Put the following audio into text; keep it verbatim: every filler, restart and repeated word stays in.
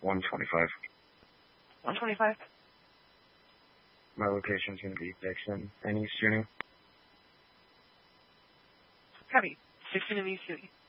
one twenty-five. one twenty-five? My location's going to be Dixon and East Union. Copy. Dixon and East Union.